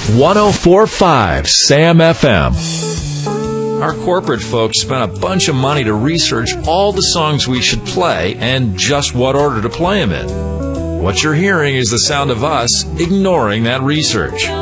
104.5 Sam FM. Our corporate folks spent a bunch of money to research all the songs we should play and just what order to play them in. What you're hearing is the sound of us ignoring that research.